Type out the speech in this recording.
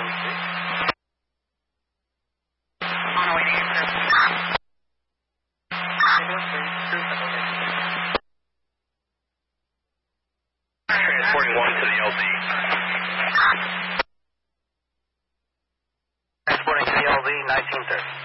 On the way to answer. Transporting 1 to the LZ. Transporting to the LZ, 1930.